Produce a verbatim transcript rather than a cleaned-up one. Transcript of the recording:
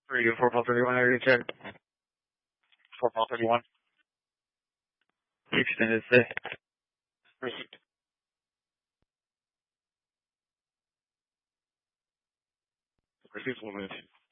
For you, four twelve thirty-one, area check. four twelve thirty-one. Extended stay. Received. Received one minute.